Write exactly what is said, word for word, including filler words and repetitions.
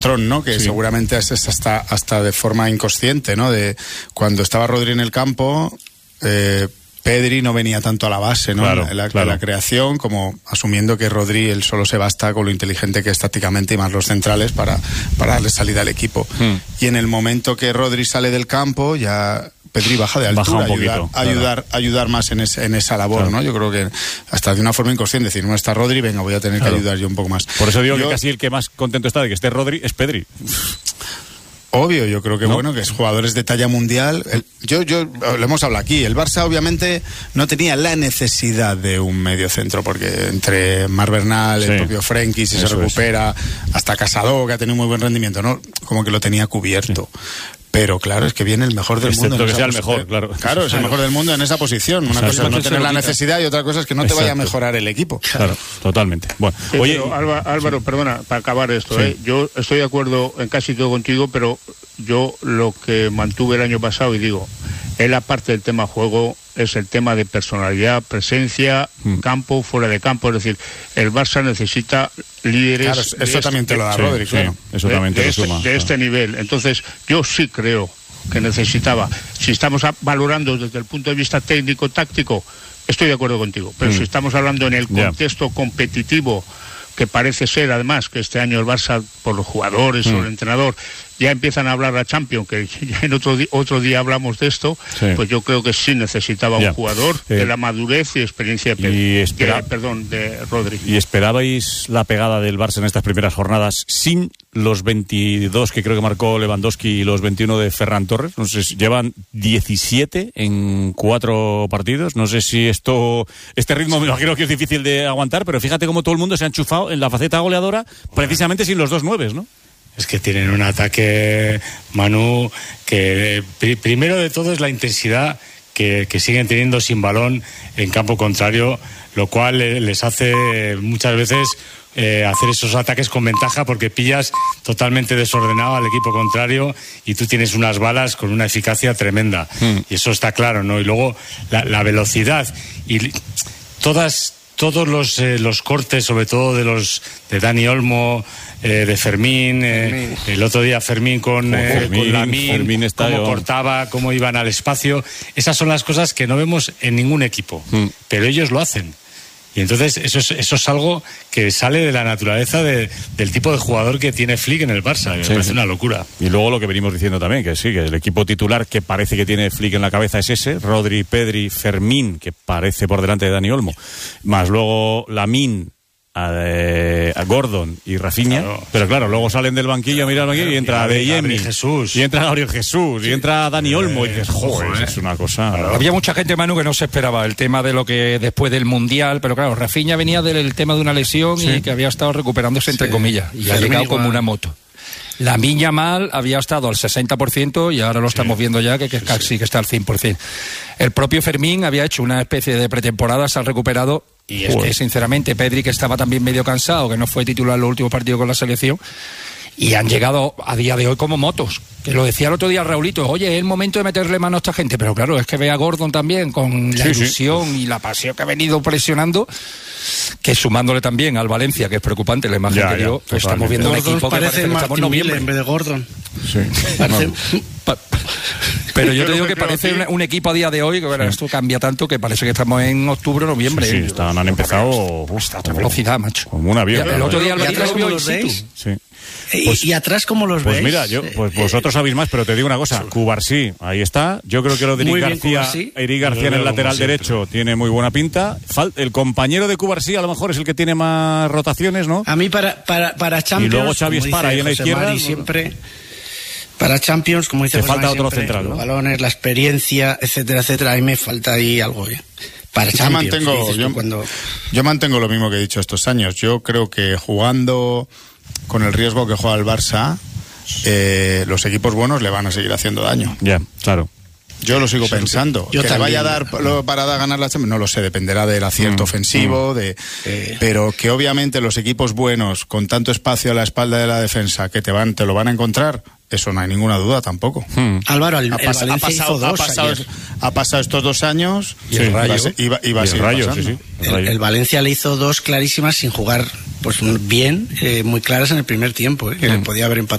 patrón, ¿no? Que sí. Seguramente es hasta, hasta de forma inconsciente, ¿no? De cuando estaba Rodri en el campo, eh, Pedri no venía tanto a la base, ¿no? Claro, en la, claro. la creación, como asumiendo que Rodri él solo se basta con lo inteligente que es tácticamente y más los centrales para, para darle salida al equipo. Hmm. Y en el momento que Rodri sale del campo, ya Pedri baja de altura, baja un ayudar, poquito, ayudar, claro. ayudar más en, ese, en esa labor, claro. ¿no? Yo creo que hasta de una forma inconsciente, decir, no está Rodri, venga, voy a tener claro. que ayudar yo un poco más. Por eso digo yo, que casi el que más contento está de que esté Rodri es Pedri. Obvio, yo creo que ¿no? bueno, que es jugadores de talla mundial. El, yo, yo, lo hemos hablado aquí, el Barça obviamente no tenía la necesidad de un medio centro, porque entre Mar Bernal, sí. el propio Frenkie, si Eso se recupera, es. hasta Casado, que ha tenido muy buen rendimiento, ¿no? Como que lo tenía cubierto. Sí. Pero claro, es que viene el mejor del Excepto mundo. que sea el mejor, claro. Claro, es el mejor del mundo en esa posición. Una cosa es no tener la necesidad y otra cosa es que no te Exacto. vaya a mejorar el equipo. Claro, totalmente. Bueno, sí, oye, pero, Álvaro, Álvaro sí. perdona, para acabar esto, sí. ¿eh? Yo estoy de acuerdo en casi todo contigo, pero yo lo que mantuve el año pasado, y digo, él aparte del tema juego, es el tema de personalidad, presencia, mm. campo, fuera de campo. Es decir, el Barça necesita líderes. Claro, eso este, también te lo da sí, Rodri, sí, claro. Eso de, también te de, lo este, suma. de claro. este nivel. Entonces, yo sí creo que necesitaba. Si estamos valorando desde el punto de vista técnico-táctico, estoy de acuerdo contigo. Pero mm. si estamos hablando en el contexto yeah. competitivo, que parece ser además que este año el Barça, por los jugadores mm. o el entrenador, ya empiezan a hablar a Champions, que ya en otro, di- otro día hablamos de esto, sí. pues yo creo que sí necesitaba yeah. un jugador eh, de la madurez y experiencia de, y espera- de, perdón, de Rodri. ¿Y esperabais la pegada del Barça en estas primeras jornadas sin los veintidós que creo que marcó Lewandowski y los veintiuno de Ferran Torres? No sé, llevan diecisiete en cuatro partidos. No sé si esto este ritmo me imagino que es difícil de aguantar, pero fíjate cómo todo el mundo se ha enchufado en la faceta goleadora precisamente sin los dos nueves, ¿no? Es que tienen un ataque, Manu, que pr- primero de todo es la intensidad que, que siguen teniendo sin balón en campo contrario, lo cual eh, les hace muchas veces eh, hacer esos ataques con ventaja, porque pillas totalmente desordenado al equipo contrario y tú tienes unas balas con una eficacia tremenda. Mm. Y eso está claro, ¿no? Y luego la, la velocidad y todas... Todos los, eh, los cortes, sobre todo de los de Dani Olmo, eh, de Fermín, eh, el otro día Fermín con, eh, Fermín, con Lamine, cómo yo. cortaba, cómo iban al espacio. Esas son las cosas que no vemos en ningún equipo, mm. pero ellos lo hacen. Y entonces eso es, eso es algo que sale de la naturaleza de, del tipo de jugador que tiene Flick en el Barça. Me sí, parece sí. una locura. Y luego lo que venimos diciendo también, que sí, que el equipo titular que parece que tiene Flick en la cabeza es ese, Rodri, Pedri, Fermín, que parece por delante de Dani Olmo, más luego Lamine, a, eh, a Gordon y Rafinha, claro. pero claro, luego salen del banquillo a mirar al banquillo y entra Adeyemi, Jesús, y entra Gabriel Jesús, y entra Dani Olmo, y dices, joder, Joder. es una cosa... Claro. Había mucha gente, Manu, que no se esperaba el tema de lo que después del Mundial, pero claro, Rafinha venía del tema de una lesión sí. y que había estado recuperándose entre sí. comillas, y sí, ha llegado como una moto. Lamine Yamal había estado al sesenta por ciento y ahora lo estamos sí. viendo ya que, que sí, casi sí. que está al cien por ciento. El propio Fermín había hecho una especie de pretemporada, se ha recuperado. Y es que, sinceramente, Pedri, que estaba también medio cansado, que no fue titular en los últimos partidos con la selección, y han llegado a día de hoy como motos. Que lo decía el otro día Raulito, oye, es el momento de meterle mano a esta gente. Pero claro, es que ve a Gordon también, con la sí, ilusión sí. y la pasión que ha venido presionando, que sumándole también al Valencia, que es preocupante la imagen ya, que dio, ya, estamos viendo Gordon un equipo que parece parece que estamos en noviembre. En vez de Gordon. Sí. Parece... No. Pero yo te digo que parece un, un equipo a día de hoy, que bueno, sí. esto cambia tanto que parece que estamos en octubre o noviembre. Sí, sí están, han empezado uf, está a otra velocidad, macho. Como un avión. El otro día ¿Y lo vio in situ. Sí. ¿Y, pues, ¿Y atrás cómo los pues veis? Pues mira, yo, pues vosotros sabéis más, pero te digo una cosa, Cubarsí, ahí está. Yo creo que lo de Eric García, Eric García en el lateral derecho tiene muy buena pinta. Fal- el compañero de Cubarsí a lo mejor es el que tiene más rotaciones, ¿no? A mí para, para, para Champions, y luego Xavi Espara ahí en la izquierda. Mari, siempre... Para Champions, como dice te José falta Mari, otro siempre, central, ¿no? Los balones, la experiencia, etcétera, etcétera. A mí me falta ahí algo, ¿eh? Para yo Champions. Mantengo, yo, cuando... yo mantengo lo mismo que he dicho estos años. Yo creo que jugando con el riesgo que juega el Barça, eh, los equipos buenos le van a seguir haciendo daño. Ya, yeah, claro. Yo lo sigo pensando. Yo que también. le vaya a dar lo, para ganar la Champions, no lo sé, dependerá del acierto mm, ofensivo, mm. de eh. pero que obviamente los equipos buenos, con tanto espacio a la espalda de la defensa, que te van, te lo van a encontrar, eso no hay ninguna duda tampoco. Hmm. Álvaro, el, ha, pas- el ha, pasado, dos ha, pasado, ha pasado estos dos años y el Rayo y va, y va a seguir Rayo, pasando. Sí, sí. El, el Valencia le hizo dos clarísimas sin jugar pues bien, eh, muy claras en el primer tiempo, eh, que hmm. le podía haber empatado.